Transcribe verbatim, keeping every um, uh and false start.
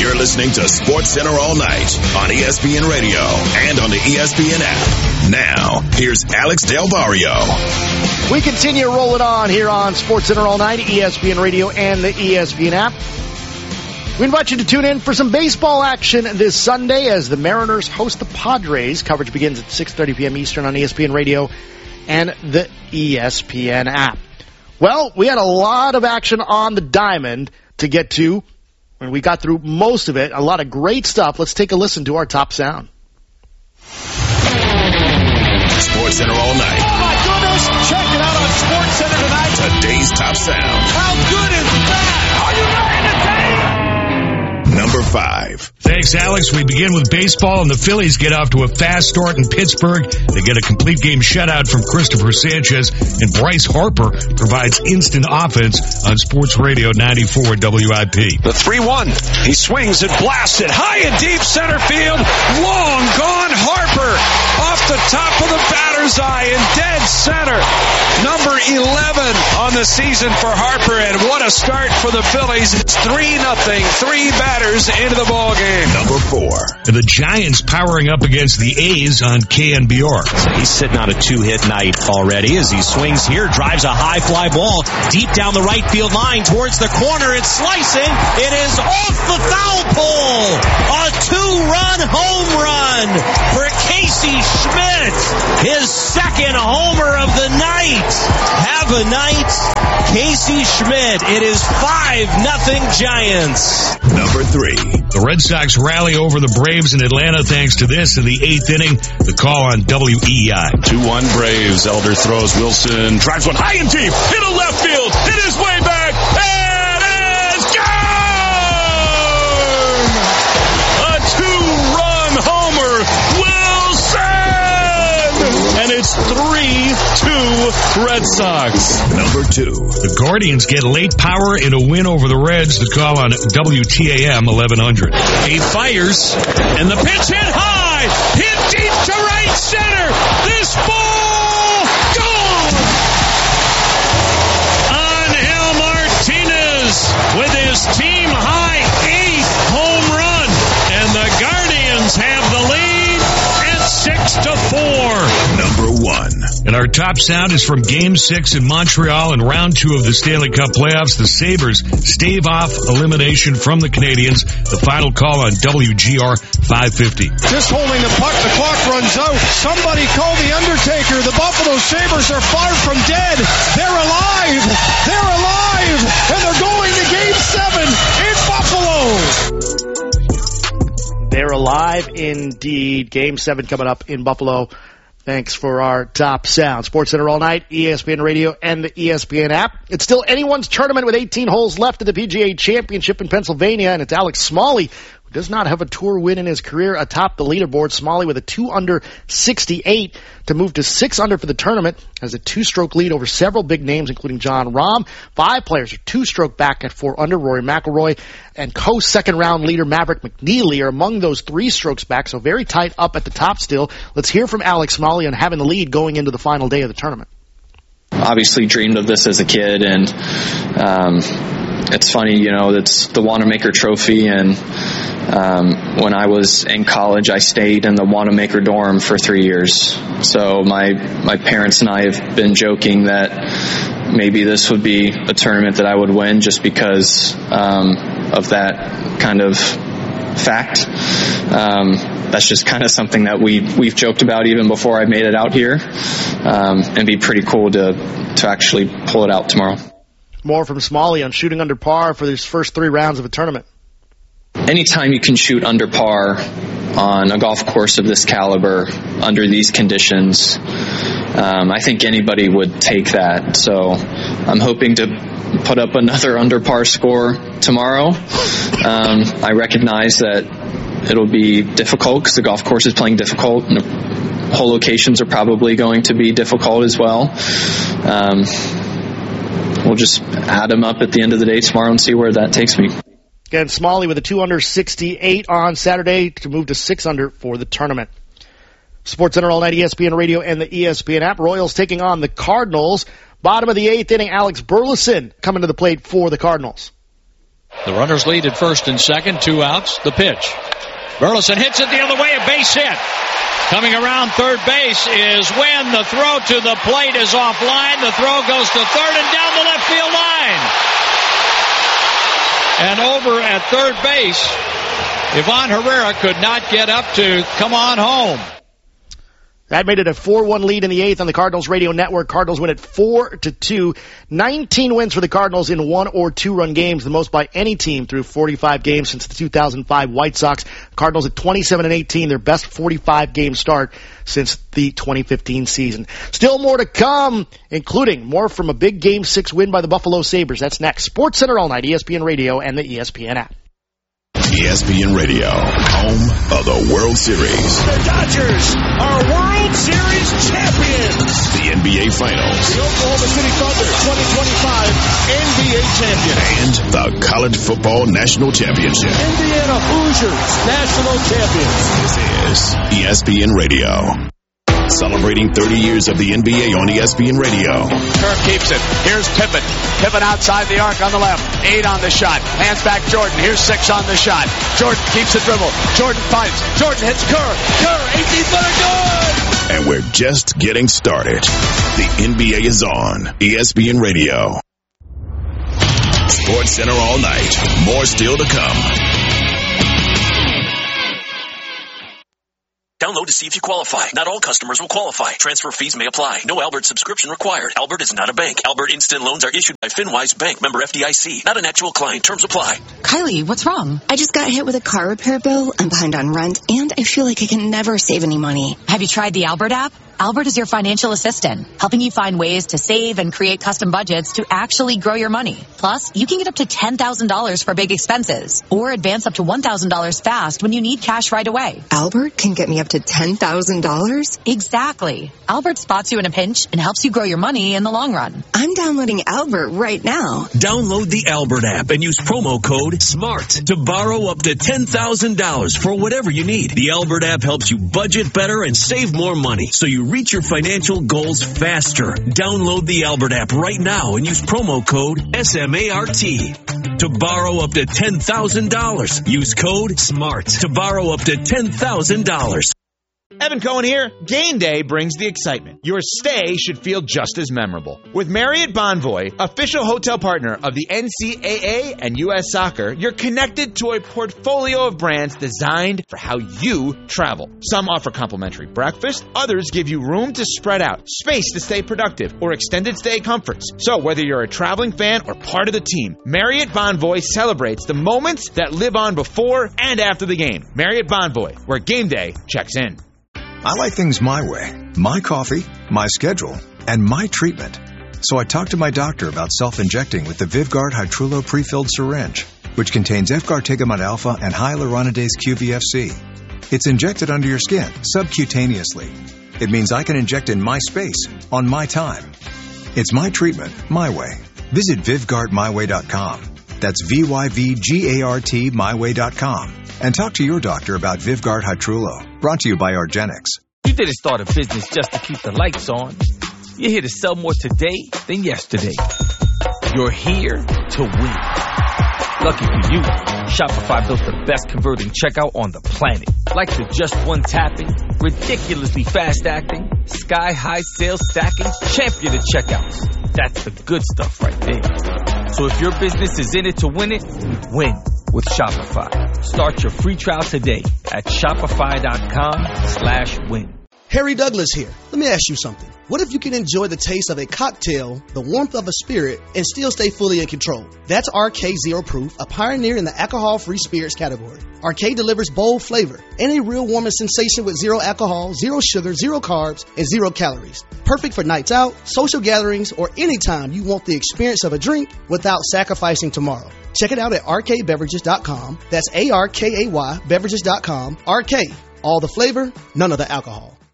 You're listening to Sports Center all night on E S P N Radio and on the E S P N app. Now, here's Alex Del Barrio. We continue rolling on here on Sports Center all night, E S P N Radio and the E S P N app. We invite you to tune in for some baseball action this Sunday as the Mariners host the Padres. Coverage begins at six thirty p.m. Eastern on E S P N Radio and the E S P N app. Well, we had a lot of action on the diamond to get to, and we got through most of it. A lot of great stuff. Let's take a listen to our top sound. Sports Center all night. Oh, my goodness. Check it out on Sports Center tonight. Today's top sound. How good is that? Are you ready to take? Number five. Thanks, Alex. We begin with baseball, and the Phillies get off to a fast start in Pittsburgh. They get a complete game shutout from Christopher Sanchez, and Bryce Harper provides instant offense on Sports Radio ninety-four W I P. The three one. He swings and blasts it high and deep center field. Long gone Harper off the top of the batter's eye in dead center. Number eleven on the season for Harper, and what a start for the Phillies. It's three nothing. Three batters into the ball game. Number four. The Giants powering up against the A's on K N B R. He's sitting on a two-hit night already as he swings here, drives a high fly ball deep down the right field line towards the corner. It's slicing. It is off the foul pole. A two-run home run for Casey Schmidt. His second homer of the night. Have a night, Casey Schmidt. It is five nothing Giants. Number three. The Red Sox rally over the Braves in Atlanta thanks to this in the eighth inning. The call on W E I. two one Braves. Elder throws. Wilson drives one high and deep. Hit a left field. Hit his way back. And it's gone! A two-run homer. Wilson! And it's three two Red Sox. Number two. The Guardians get late power in a win over the Reds. The call on W T A M eleven hundred. He fires, and the pitch hit high, hit deep to right center. This ball gone. Angel Martinez with his team high eighth home run, and the Guardians have the lead at six to four. Number one. And our top sound is from Game six in Montreal in round two of the Stanley Cup playoffs. The Sabres stave off elimination from the Canadiens. The final call on W G R five fifty. Just holding the puck, the clock runs out. Somebody call the Undertaker. The Buffalo Sabres are far from dead. They're alive. They're alive. And they're going to Game seven in Buffalo. They're alive indeed. Game seven coming up in Buffalo. Thanks for our top sound. Sports Center all night, E S P N Radio and the E S P N app. It's still anyone's tournament with eighteen holes left at the P G A Championship in Pennsylvania, and it's Alex Smalley, who does not have a tour win in his career, atop the leaderboard. Smalley with a two under sixty-eight to move to six under for the tournament, has a two-stroke lead over several big names, including Jon Rahm. Five players are two-stroke back at four under. Rory McIlroy and co-second round leader Maverick McNeely are among those three strokes back, so very tight up at the top still. Let's hear from Alex Smalley on having the lead going into the final day of the tournament. Obviously dreamed of this as a kid, and um, it's funny, you know, it's the Wanamaker Trophy, and um, when I was in college, I stayed in the Wanamaker dorm for three years. So my my parents and I have been joking that maybe this would be a tournament that I would win just because um, of that kind of fact. Um, that's just kind of something that we we've joked about even before I made it out here, um, and it'd be pretty cool to to actually pull it out tomorrow. More from Smalley on shooting under par for his first three rounds of a tournament. Anytime you can shoot under par on a golf course of this caliber under these conditions, um, I think anybody would take that. So I'm hoping to put up another under par score tomorrow. Um, I recognize that it'll be difficult because the golf course is playing difficult, and the hole locations are probably going to be difficult as well. Um, we'll just add them up at the end of the day tomorrow and see where that takes me. Again, Smalley with a two under sixty-eight on Saturday to move to six under for the tournament. Sports Center all night, E S P N Radio and the E S P N app. Royals taking on the Cardinals. Bottom of the eighth inning, Alex Burleson coming to the plate for the Cardinals. The runners lead at first and second, two outs, the pitch. Burleson hits it the other way, a base hit. Coming around third base is Wynn. The throw to the plate is offline. The throw goes to third and down the left field line. And over at third base, Ivan Herrera could not get up to come on home. That made it a four one lead in the eighth on the Cardinals radio network. Cardinals win it four to two. nineteen wins for the Cardinals in one or two run games, the most by any team through forty-five games since the two thousand five White Sox. Cardinals at twenty-seven and eighteen, their best forty-five game start since the twenty fifteen season. Still more to come, including more from a big game six win by the Buffalo Sabres. That's next. Sports Center all night, E S P N Radio and the E S P N app. E S P N Radio, home of the World Series. The Dodgers are World Series champions. The N B A Finals. The Oklahoma City Thunder twenty twenty-five N B A champions. And the College Football National Championship. Indiana Hoosiers national champions. This is E S P N Radio. Celebrating thirty years of the N B A on E S P N Radio. Kerr keeps it. Here's Pippen. Pippen outside the arc on the left. Eight on the shot. Hands back Jordan. Here's six on the shot. Jordan keeps the dribble. Jordan fights. Jordan hits Kerr. Kerr, eighteen-footer, good! And we're just getting started. The N B A is on E S P N Radio. Sports Center all night. More still to come. Download to see if you qualify. Not all customers will qualify. Transfer fees may apply. No Albert subscription required. Albert is not a bank. Albert Instant Loans are issued by FinWise Bank, member F D I C. Not an actual client. Terms apply. Kylie, what's wrong? I just got hit with a car repair bill. I'm behind on rent, and I feel like I can never save any money. Have you tried the Albert app? Albert is your financial assistant, helping you find ways to save and create custom budgets to actually grow your money. Plus, you can get up to ten thousand dollars for big expenses, or advance up to one thousand dollars fast when you need cash right away. Albert can get me up to ten thousand dollars? Exactly. Albert spots you in a pinch and helps you grow your money in the long run. I'm downloading Albert right now. Download the Albert app and use promo code SMART to borrow up to ten thousand dollars for whatever you need. The Albert app helps you budget better and save more money, so you reach your financial goals faster. Download the Albert app right now and use promo code S M A R T to borrow up to ten thousand dollars. Use code SMART to borrow up to ten thousand dollars. Evan Cohen here. Game day brings the excitement. Your stay should feel just as memorable. With Marriott Bonvoy, official hotel partner of the N C double A and U S Soccer, you're connected to a portfolio of brands designed for how you travel. Some offer complimentary breakfast, others give you room to spread out, space to stay productive, or extended stay comforts. So whether you're a traveling fan or part of the team, Marriott Bonvoy celebrates the moments that live on before and after the game. Marriott Bonvoy, where game day checks in. I like things my way, my coffee, my schedule, and my treatment. So I talked to my doctor about self-injecting with the Vyvgart Hytrulo prefilled syringe, which contains F-gartigimod alpha and hyaluronidase Q V F C. It's injected under your skin, subcutaneously. It means I can inject in my space, on my time. It's my treatment, my way. Visit Vyvgart my way dot com. That's V Y V G A R T my way dot com. And talk to your doctor about Vyvgart Hytrulo. Brought to you by Argenix. You didn't start a business just to keep the lights on. You're here to sell more today than yesterday. You're here to win. Lucky for you, Shopify built the best converting checkout on the planet. Like the just one tapping, ridiculously fast acting, sky-high sales stacking, champion of checkouts. That's the good stuff right there. So if your business is in it to win it, win with Shopify. Start your free trial today at shopify.com slash win. Harry Douglas here. Let me ask you something. What if you can enjoy the taste of a cocktail, the warmth of a spirit, and still stay fully in control? That's R K Zero Proof, a pioneer in the alcohol-free spirits category. R K delivers bold flavor and a real warming sensation with zero alcohol, zero sugar, zero carbs, and zero calories. Perfect for nights out, social gatherings, or anytime you want the experience of a drink without sacrificing tomorrow. Check it out at R K beverages dot com. That's A R K A Y beverages dot com. R K, all the flavor, none of the alcohol.